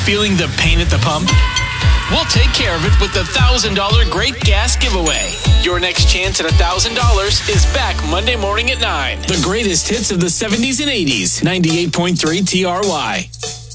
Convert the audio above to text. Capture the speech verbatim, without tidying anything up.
Feeling the pain at the pump? We'll take care of it with the one thousand dollars Great Gas Giveaway. Your next chance at one thousand dollars is back Monday morning at nine. The greatest hits of the seventies and eighties. ninety-eight point three T R Y.